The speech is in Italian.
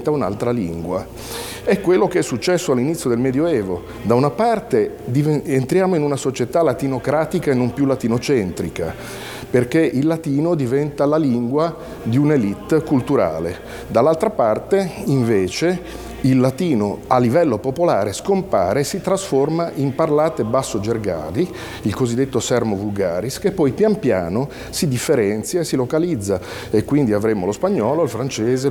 diventa un'altra lingua. È quello che è successo all'inizio del Medioevo. Da una parte entriamo in una società latinocratica e non più latinocentrica, perché il latino diventa la lingua di un'elite culturale. Dall'altra parte, invece, il latino a livello popolare scompare e si trasforma in parlate basso-gergali, il cosiddetto sermo vulgaris, che poi pian piano si differenzia e si localizza, e quindi avremo lo spagnolo, il francese,